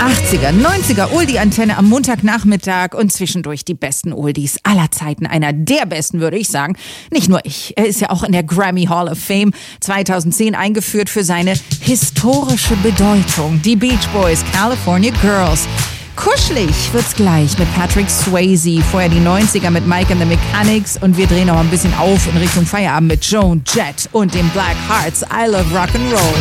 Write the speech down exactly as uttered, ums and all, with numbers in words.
achtziger, neunziger Oldie-Antenne am Montagnachmittag und zwischendurch die besten Oldies aller Zeiten. Einer der besten, würde ich sagen. Nicht nur ich. Er ist ja auch in der Grammy Hall of Fame zweitausendzehn eingeführt für seine historische Bedeutung. Die Beach Boys, California Girls. Kuschelig wird's gleich mit Patrick Swayze. Vorher die neunziger mit Mike and the Mechanics. Und wir drehen noch ein bisschen auf in Richtung Feierabend mit Joan Jett und den Black Hearts. I Love Rock'n'Roll.